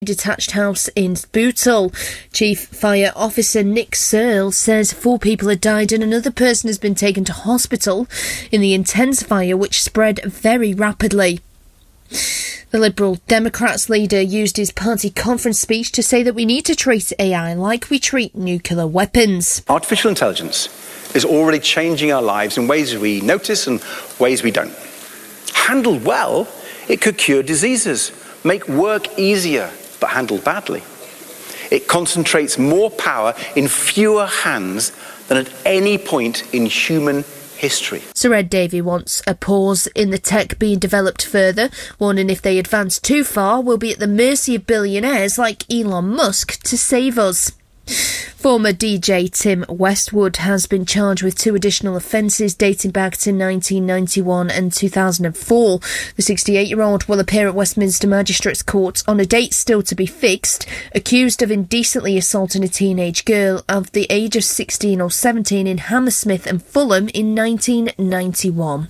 detached house in Bootle. Chief Fire Officer Nick Searle says 4 people have died and another person has been taken to hospital in the intense fire which spread very rapidly. The Liberal Democrats leader used his party conference speech to say that we need to treat AI like we treat nuclear weapons. Artificial intelligence is already changing our lives in ways we notice and ways we don't. Handled well, it could cure diseases, make work easier, but handled badly, it concentrates more power in fewer hands than at any point in human history. Sir Ed Davey wants a pause in the tech being developed further, warning if they advance too far, we'll be at the mercy of billionaires like Elon Musk to save us. Former DJ Tim Westwood has been charged with 2 additional offences dating back to 1991 and 2004. The 68-year-old will appear at Westminster Magistrates Court on a date still to be fixed, accused of indecently assaulting a teenage girl of the age of 16 or 17 in Hammersmith and Fulham in 1991.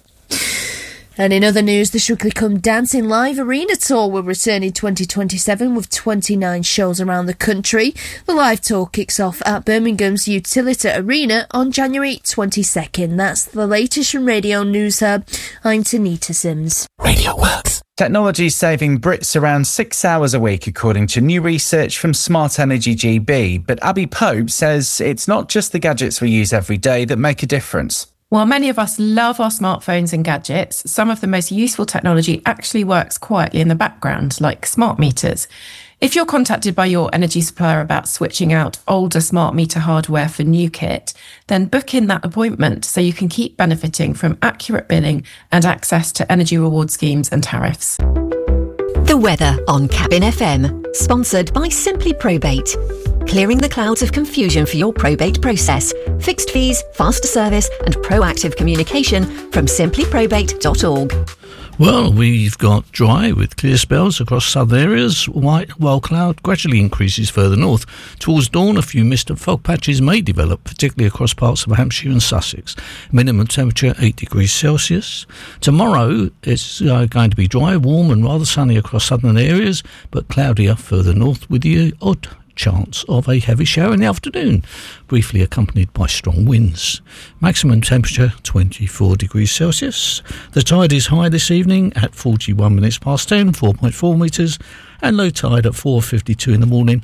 And in other news, the Strictly Come Dancing Live Arena Tour will return in 2027 with 29 shows around the country. The live tour kicks off at Birmingham's Utilita Arena on January 22nd. That's the latest from Radio News Hub. I'm Tanita Sims. Radio Works. Technology is saving Brits around 6 hours a week, according to new research from Smart Energy GB. But Abby Pope says it's not just the gadgets we use every day that make a difference. While many of us love our smartphones and gadgets, some of the most useful technology actually works quietly in the background, like smart meters. If you're contacted by your energy supplier about switching out older smart meter hardware for new kit, then book in that appointment so you can keep benefiting from accurate billing and access to energy reward schemes and tariffs. The weather on Cabin FM, sponsored by Simply Probate. Clearing the clouds of confusion for your probate process. Fixed fees, faster service and proactive communication from simplyprobate.org. Well, we've got dry with clear spells across southern areas, white, while cloud gradually increases further north. Towards dawn, a few mist and fog patches may develop, particularly across parts of Hampshire and Sussex. Minimum temperature 8 degrees Celsius. Tomorrow, it's going to be dry, warm and rather sunny across southern areas, but cloudier further north with the odd chance of a heavy shower in the afternoon, briefly accompanied by strong winds. Maximum temperature 24 degrees Celsius. The tide is high this evening at 41 minutes past 10, 4.4 metres, and low tide at 4:52 in the morning,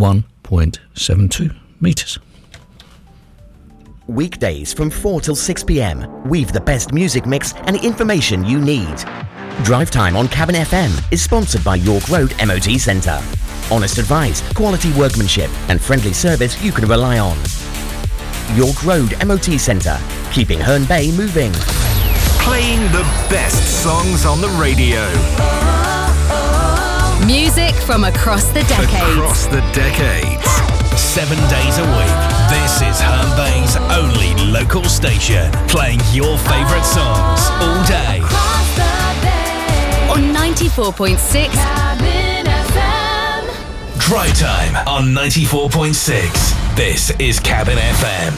1.72 metres. Weekdays from 4 till 6 p.m. We've the best music mix and information you need. Drive Time on Cabin FM is sponsored by York Road MOT Centre. Honest advice, quality workmanship and friendly service you can rely on. York Road MOT Centre, keeping Herne Bay moving. Playing the best songs on the radio. Music from across the decades. Across the decades. 7 days a week. This is Herne Bay's only local station, playing your favourite songs all day. On 94.6 Drive Time on 94.6. This is Cabin FM.